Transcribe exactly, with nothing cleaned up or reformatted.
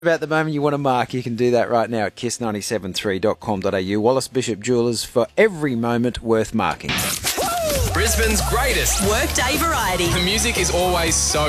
About the moment you want to mark, you can do that right now at kiss nine seven three dot com dot a u. Wallace Bishop Jewelers, for every moment worth marking. Brisbane's greatest Workday variety. The music is always so